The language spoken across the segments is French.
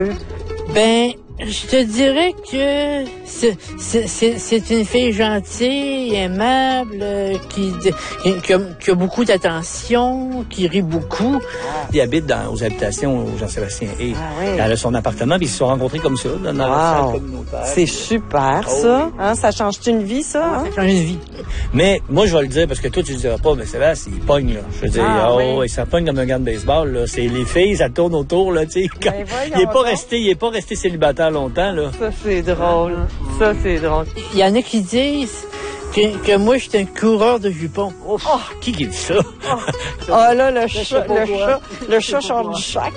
Ben, je te dirais que c'est une fille gentille, aimable, qui a beaucoup d'attention, qui rit beaucoup. Il habite aux habitations au Jean-Sébastien et elle a son appartement, puis ils se sont rencontrés comme ça, dans la salle communautaire. C'est super, ça. Hein, ça change-tu une vie, ça? Hein? Ça change une vie. Mais moi, je vais le dire, parce que toi, tu le diras pas, mais Sébastien, il pogne, là. Je veux dire, ça pogne comme un gant de baseball, là. C'est les filles, ça tourne autour, là, tu sais. Il est pas resté célibataire longtemps, là. Ça, c'est drôle. Ça, c'est drôle. Il y en a qui disent que moi, je suis un coureur de jupons. Oh, qui dit ça? Ah là, le chat change du sac.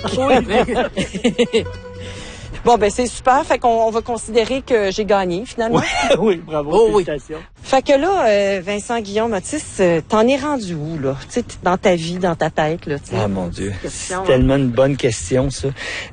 Bon, ben c'est super. Fait qu'on va considérer que j'ai gagné, finalement. Oui, bravo. Félicitations. Fait que là, Vincent Guillaume Otis, t'en es rendu où, là? Tu sais, dans ta vie, dans ta tête, là, tu sais. Ah, mon Dieu. C'est tellement une bonne question, ça.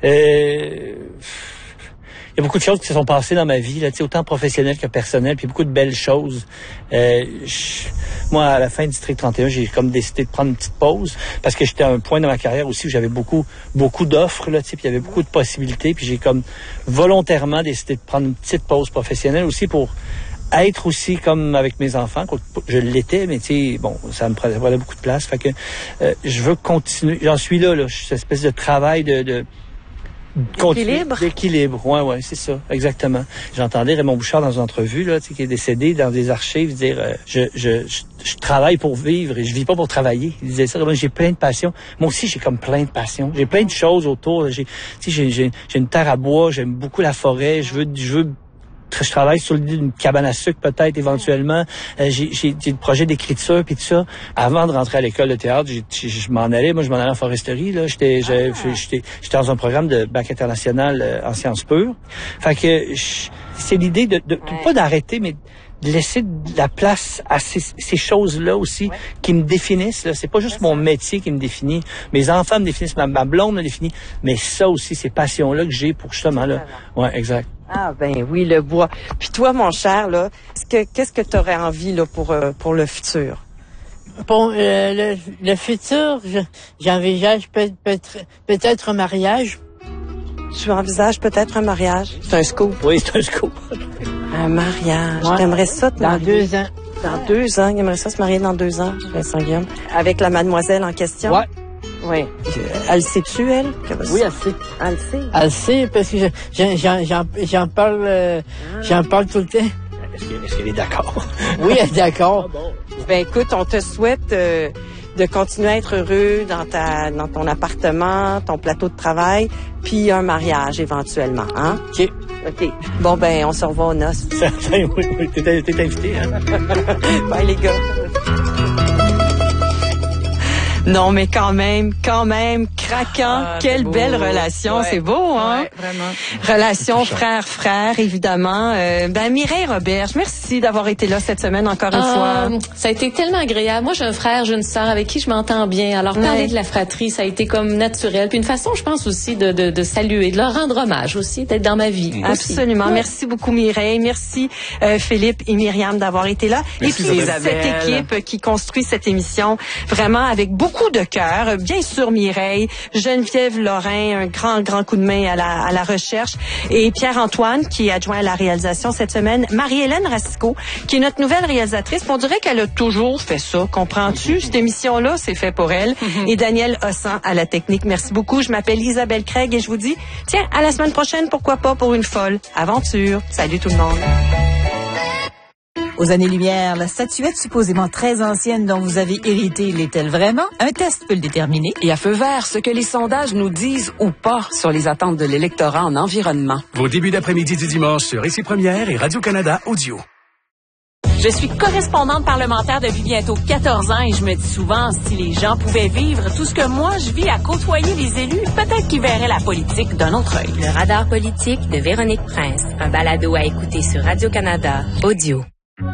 Il y a beaucoup de choses qui se sont passées dans ma vie, là, tu sais, autant professionnelle que personnelle, puis beaucoup de belles choses. Moi, à la fin du District 31, j'ai comme décidé de prendre une petite pause parce que j'étais à un point dans ma carrière aussi où j'avais beaucoup d'offres, là, tu sais, puis il y avait beaucoup de possibilités, puis j'ai comme volontairement décidé de prendre une petite pause professionnelle aussi pour être aussi comme avec mes enfants. Je l'étais, mais tu sais, bon, ça me prenait beaucoup de place. Fait que je veux continuer. J'en suis là, cette espèce de travail d'équilibre, ouais, c'est ça, exactement. J'entendais Raymond Bouchard dans une entrevue, là, tu sais, qui est décédé dans des archives, dire, je travaille pour vivre et je vis pas pour travailler. Il disait ça, moi, j'ai plein de passions. Moi aussi, j'ai comme plein de passions. J'ai plein de choses autour. J'ai une terre à bois, j'aime beaucoup la forêt, je travaille sur l'idée d'une cabane à sucre peut-être éventuellement. J'ai des projets d'écriture puis tout ça. Avant de rentrer à l'école de théâtre, je m'en allais en foresterie là. J'étais dans un programme de bac international en sciences pures. Fait que c'est l'idée de pas d'arrêter, mais de laisser de la place à ces choses-là aussi qui me définissent. Là. C'est pas juste mon métier qui me définit. Mes enfants me définissent, ma blonde me définit, mais ça aussi, ces passions-là que j'ai pour justement là. Ouais, exact. Ah ben oui, le bois. Puis toi, mon cher, là, qu'est-ce que tu aurais envie là pour le futur? Pour le futur, j'envisage peut-être un mariage. Tu envisages peut-être un mariage? C'est un scoop. Oui, c'est un scoop. Un mariage. Ouais. T'aimerais ça te marier? Dans 2 ans. Dans 2 ans? Il aimerait ça se marier dans 2 ans, Vincent Guillaume? Avec la mademoiselle en question? Ouais. Oui. Elle sait-tu, elle? Oui, elle sait. Elle sait? Elle sait, parce que j'en parle tout le temps. Est-ce qu'elle est d'accord? Oui, elle est d'accord. Ah bon. Ben écoute, on te souhaite de continuer à être heureux dans ton appartement, ton plateau de travail, puis un mariage éventuellement, hein? OK. Bon, ben, on se revoit aux noces. Oui, t'es invité, hein? Bye, les gars. Non, mais quand même, craquant. Quelle belle relation. Ouais. C'est beau, hein? Ouais, vraiment. Relation frère-frère, évidemment. Mireille Roberge, merci d'avoir été là cette semaine encore une fois. Ça a été tellement agréable. Moi, j'ai un frère, j'ai une sœur avec qui je m'entends bien. Alors, parler de la fratrie, ça a été comme naturel. Puis une façon, je pense aussi, de saluer, de leur rendre hommage aussi, d'être dans ma vie. Absolument. Aussi. Merci beaucoup, Mireille. Merci, Philippe et Myriam d'avoir été là. Merci, et puis, cette équipe qui construit cette émission, vraiment avec beaucoup de cœur. Bien sûr, Mireille, Geneviève Lorrain, un grand coup de main à la recherche, et Pierre-Antoine, qui est adjoint à la réalisation cette semaine, Marie-Hélène Racicot, qui est notre nouvelle réalisatrice. On dirait qu'elle a toujours fait ça. Comprends-tu? Cette émission-là, c'est fait pour elle. Et Daniel Hossan à la technique. Merci beaucoup. Je m'appelle Isabelle Craig et je vous dis, tiens, à la semaine prochaine, pourquoi pas, pour une folle aventure. Salut tout le monde. Aux années-lumière, la statuette supposément très ancienne dont vous avez hérité l'est-elle vraiment? Un test peut le déterminer. Et à feu vert, ce que les sondages nous disent ou pas sur les attentes de l'électorat en environnement. Vos débuts d'après-midi du dimanche sur Ici Première et Radio-Canada Audio. Je suis correspondante parlementaire depuis bientôt 14 ans et je me dis souvent, si les gens pouvaient vivre tout ce que moi je vis à côtoyer les élus, peut-être qu'ils verraient la politique d'un autre œil. Le radar politique de Véronique Prince, un balado à écouter sur Radio-Canada Audio.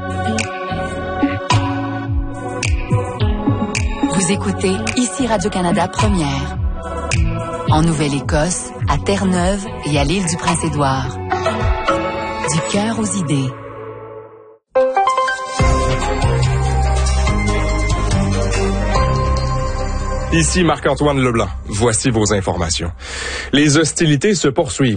Vous écoutez Ici Radio-Canada Première. En Nouvelle-Écosse, à Terre-Neuve et à l'île du Prince-Édouard. Du cœur aux idées. Ici Marc-Antoine Leblanc. Voici vos informations. Les hostilités se poursuivent.